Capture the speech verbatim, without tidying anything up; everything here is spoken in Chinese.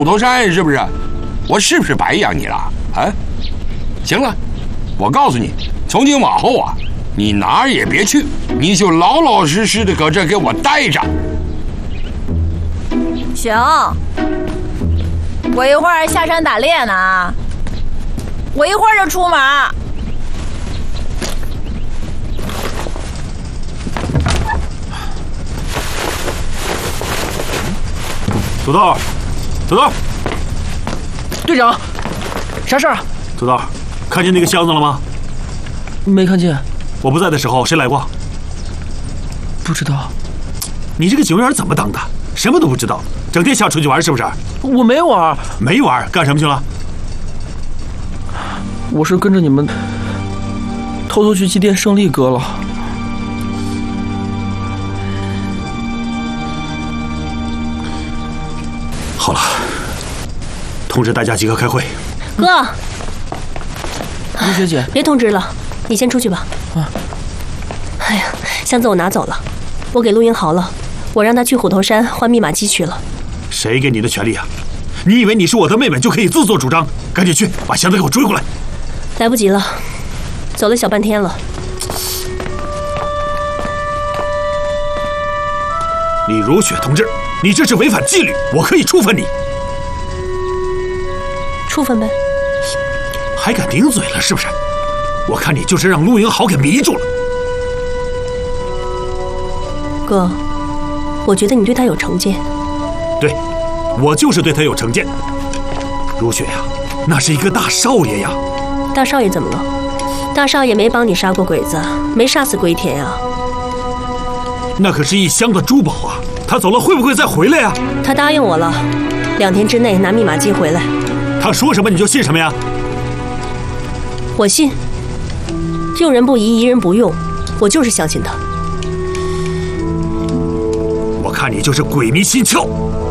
虎头山是不是？我是不是白养你了？啊，行了，我告诉你，从今往后啊，你哪儿也别去，你就老老实实的搁这给我待着。 行，我一会儿下山打猎呢，我一会儿就出门。 土豆，土豆， 队长，啥事儿啊？ 土豆，看见那个箱子了吗？ 没看见。 我不在的时候，谁来过？ 不知道。 你这个警员怎么当的？什么都不知道，整天想出去玩是不是？ 我没玩。 没玩，干什么去了？ 我是跟着你们偷偷去祭奠胜利哥了。 好了，通知大家集合开会。 哥， 陆学姐， 别通知了，你先出去吧。啊。哎呀，箱子我拿走了，我给陆英豪了，我让他去虎头山换密码机去了。 谁给你的权利啊？你以为你是我的妹妹就可以自作主张？赶紧去把箱子给我追过来。 来不及了，走了小半天了。 李如雪同志，你这是违反纪律，我可以处分你。 处分呗。 还敢顶嘴了是不是？我看你就是让陆英豪给迷住了。 哥，我觉得你对他有成见。 对，我就是对他有成见。如雪呀，那是一个大少爷呀。 大少爷怎么了？大少爷没帮你杀过鬼子，没杀死龟田啊。 那可是一箱的珠宝啊，他走了会不会再回来呀？ 他答应我了，两天之内拿密码机回来。 他说什么你就信什么呀？ 我信。用人不疑，疑人不用，我就是相信他。 我看你就是鬼迷心窍。